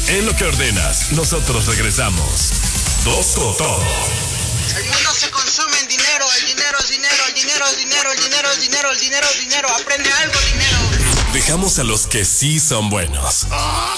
En lo que ordenas, nosotros regresamos. Dos con todo. El mundo se consume en dinero, el dinero es dinero, el dinero es dinero, el dinero es dinero, el dinero es dinero. Aprende algo, dinero. Dejamos a los que sí son buenos.